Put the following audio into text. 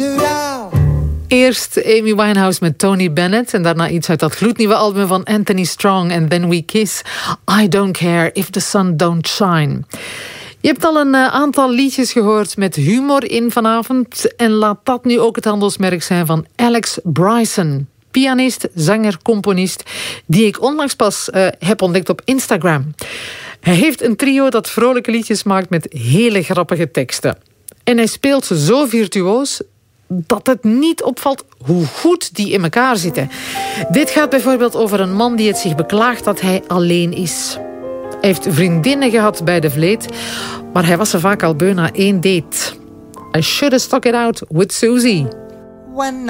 Eerst Amy Winehouse met Tony Bennett en daarna iets uit dat gloednieuwe album van Anthony Strong, And Then We Kiss, I Don't Care If The Sun Don't Shine. Je hebt al een aantal liedjes gehoord met humor in vanavond en laat dat nu ook het handelsmerk zijn van Alex Bryson. Pianist, zanger, componist, die ik onlangs pas heb ontdekt op Instagram. Hij heeft een trio dat vrolijke liedjes maakt met hele grappige teksten. En hij speelt ze zo virtuoos dat het niet opvalt hoe goed die in elkaar zitten. Dit gaat bijvoorbeeld over een man die het zich beklaagt dat hij alleen is. Hij heeft vriendinnen gehad bij de vleet, maar hij was ze vaak al beu na 1 date. I should have stuck it out with Susie. When